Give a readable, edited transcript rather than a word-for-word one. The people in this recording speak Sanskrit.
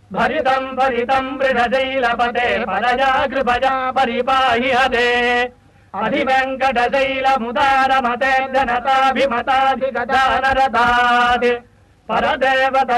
भरितम् भरितम् वृषशैलपते परया कृपया परिपाहि हते अधिवेङ्कटशैलमुदारमते जनताभिमताधिगजानरतात् परदेवत